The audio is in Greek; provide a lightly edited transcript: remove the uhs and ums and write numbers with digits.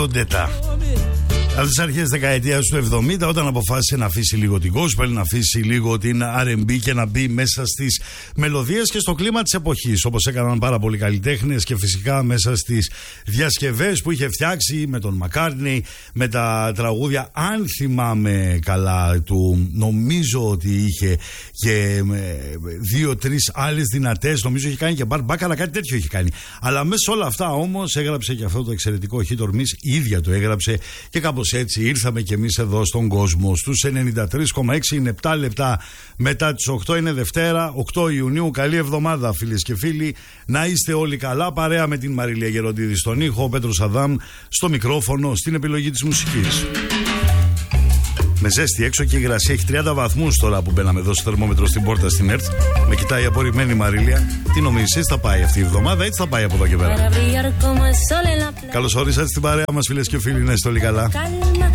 Από τις αρχές δεκαετίας του 70, όταν αποφάσισε να αφήσει λίγο την gospel, να αφήσει λίγο την R&B και να μπει μέσα στις μελωδίες και στο κλίμα της εποχής, όπως έκαναν πάρα πολλοί καλλιτέχνες, και φυσικά μέσα στις διασκευές που είχε φτιάξει με τον Μακκάρτνεϊ, με τα τραγούδια, αν θυμάμαι καλά, του, νομίζω ότι είχε και 2-3 άλλες δυνατές, νομίζω είχε κάνει και μπάρμπακαλα, κάτι τέτοιο είχε κάνει. Αλλά μέσα σε όλα αυτά όμως έγραψε και αυτό το εξαιρετικό Hit or Miss, η ίδια το έγραψε, και κάπως έτσι ήρθαμε και εμείς εδώ στον κόσμο στους 93,6. Είναι 7 λεπτά μετά τις 8, είναι Δευτέρα 8 Ιουνίου. Καλή εβδομάδα φίλες και φίλοι, να είστε όλοι καλά. Παρέα με την Μαρίλια Γεροντίδη στον ήχο, ο Πέτρος Αδάμ στο μικρόφωνο, στην επιλογή της μουσικής. Με ζέστη έξω και η υγρασία, έχει 30 βαθμούς τώρα που μπαίναμε εδώ στο θερμόμετρο στην πόρτα στην ΕΡΤ. Με κοιτάει απορριμμένη Μαρίλια. Τι νομίζεις, θα πάει αυτή η εβδομάδα, έτσι θα πάει από εδώ και πέρα? Καλώς όρισατε στην παρέα μας φίλες και φίλοι, να είστε όλοι καλά.